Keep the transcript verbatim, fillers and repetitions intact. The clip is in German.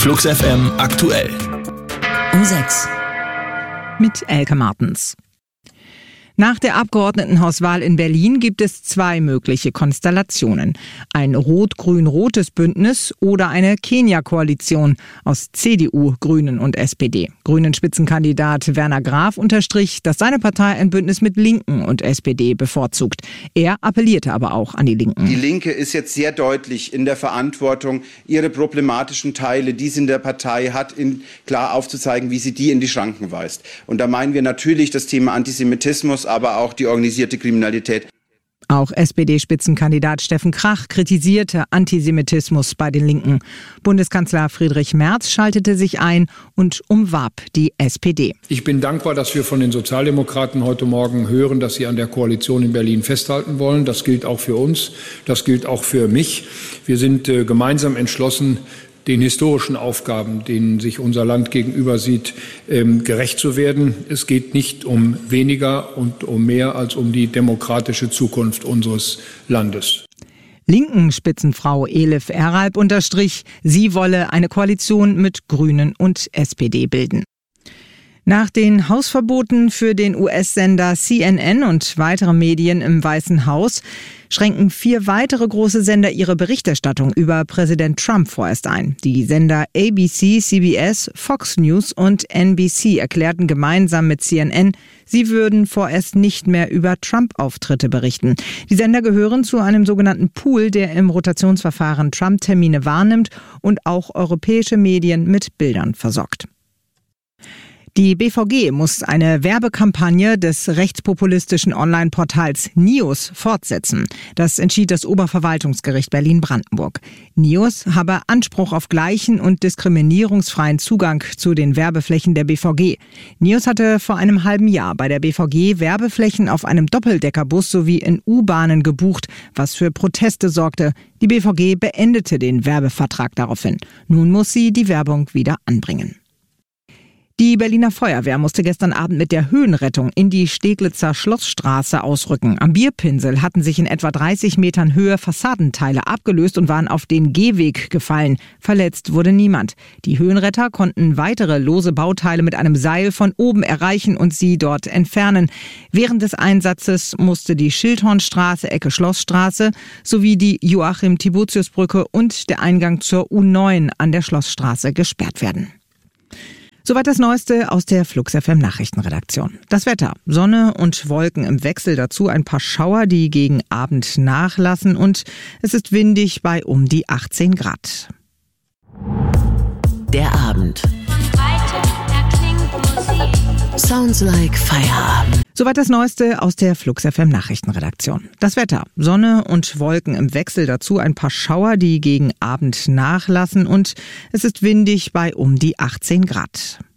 Flux F M aktuell. Um sechs. Mit Elke Martens. Nach der Abgeordnetenhauswahl in Berlin gibt es zwei mögliche Konstellationen. Ein rot-grün-rotes Bündnis oder eine Kenia-Koalition aus C D U, Grünen und S P D. Grünen-Spitzenkandidat Werner Graf unterstrich, dass seine Partei ein Bündnis mit Linken und S P D bevorzugt. Er appellierte aber auch an die Linken. Die Linke ist jetzt sehr deutlich in der Verantwortung, ihre problematischen Teile, die sie in der Partei hat, in, klar aufzuzeigen, wie sie die in die Schranken weist. Und da meinen wir natürlich das Thema Antisemitismus, aber auch die organisierte Kriminalität. Auch S P D-Spitzenkandidat Steffen Krach kritisierte Antisemitismus bei den Linken. Bundeskanzler Friedrich Merz schaltete sich ein und umwarb die S P D. Ich bin dankbar, dass wir von den Sozialdemokraten heute Morgen hören, dass sie an der Koalition in Berlin festhalten wollen. Das gilt auch für uns, das gilt auch für mich. Wir sind äh, gemeinsam entschlossen, den historischen Aufgaben, denen sich unser Land gegenüber sieht, ähm, gerecht zu werden. Es geht nicht um weniger und um mehr als um die demokratische Zukunft unseres Landes. Linken-Spitzenfrau Elif Eralp unterstrich, sie wolle eine Koalition mit Grünen und S P D bilden. Nach den Hausverboten für den U S-Sender C N N und weitere Medien im Weißen Haus schränken vier weitere große Sender ihre Berichterstattung über Präsident Trump vorerst ein. Die Sender A B C, C B S, Fox News und N B C erklärten gemeinsam mit C N N, sie würden vorerst nicht mehr über Trump-Auftritte berichten. Die Sender gehören zu einem sogenannten Pool, der im Rotationsverfahren Trump-Termine wahrnimmt und auch europäische Medien mit Bildern versorgt. Die B V G muss eine Werbekampagne des rechtspopulistischen Online-Portals Nius fortsetzen. Das entschied das Oberverwaltungsgericht Berlin-Brandenburg. Nius habe Anspruch auf gleichen und diskriminierungsfreien Zugang zu den Werbeflächen der B V G. Nius hatte vor einem halben Jahr bei der B V G Werbeflächen auf einem Doppeldeckerbus sowie in U-Bahnen gebucht, was für Proteste sorgte. Die B V G beendete den Werbevertrag daraufhin. Nun muss sie die Werbung wieder anbringen. Die Berliner Feuerwehr musste gestern Abend mit der Höhenrettung in die Steglitzer Schlossstraße ausrücken. Am Bierpinsel hatten sich in etwa dreißig Metern Höhe Fassadenteile abgelöst und waren auf den Gehweg gefallen. Verletzt wurde niemand. Die Höhenretter konnten weitere lose Bauteile mit einem Seil von oben erreichen und sie dort entfernen. Während des Einsatzes musste die Schildhornstraße, Ecke Schlossstraße, sowie die Joachim-Tiburtius-Brücke und der Eingang zur U neun an der Schlossstraße gesperrt werden. Soweit das Neueste aus der Flux F M Nachrichtenredaktion. Das Wetter: Sonne und Wolken im Wechsel, dazu ein paar Schauer, die gegen Abend nachlassen, und es ist windig bei um die achtzehn Grad. Der Abend. Sounds like Feierabend. Soweit das Neueste aus der Flux F M Nachrichtenredaktion. Das Wetter: Sonne und Wolken im Wechsel, dazu ein paar Schauer, die gegen Abend nachlassen, und es ist windig bei um die achtzehn Grad.